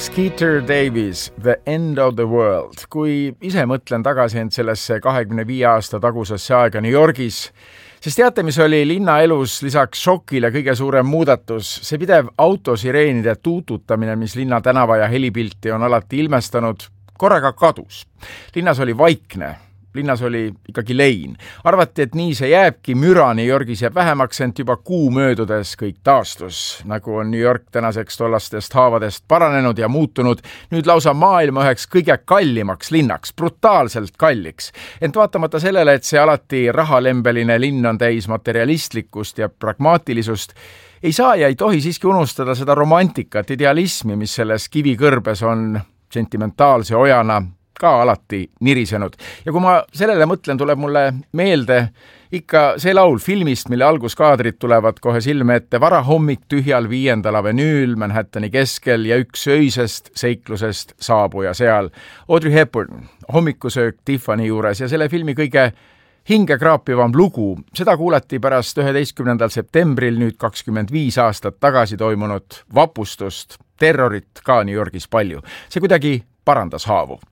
Skeeter Davis, The End of the World. Kui ise mõtlen tagasi end sellesse 25 aasta tagusesse aega New Yorgis, siis teate, mis oli linnaelus lisaks šokile kõige suurem muudatus? See pidev autosireenide tuututamine, mis linna tänava ja helipilti on alati ilmestanud, korraga kadus. Linnas oli vaikne. Linnas oli ikkagi lein. Arvati, et nii see jääbki, müra New Yorgis jääb vähemaks, ent juba kuu möödudes kõik taastus. Nagu on New York tänaseks tollastest haavadest paranenud ja muutunud, nüüd lausa maailma üheks kõige kallimaks linnaks, brutaalselt kalliks. Ent vaatamata sellele, et see alati rahalembeline linn on täis materialistlikkust ja pragmaatilisust, ei saa ja ei tohi siiski unustada seda romantikat, idealismi, mis selles kivikõrbes on sentimentaalse ojana ka alati nirisenud. Ja kui ma sellele mõtlen, tuleb mulle meelde ikka see laul filmist, mille alguskaadrid tulevad kohe silme ette: varahommik tühjal 5. avenüül Manhattani keskel ja üks öisest seiklusest saabuja seal. Audrey Hepburn, hommikusöök Tiffany juures ja selle filmi kõige hingekraapivam lugu. Seda kuulati pärast 11. septembril nüüd 25 aastat tagasi toimunud vapustust, terrorit ka New Yorgis palju. See kuidagi parandas haavu.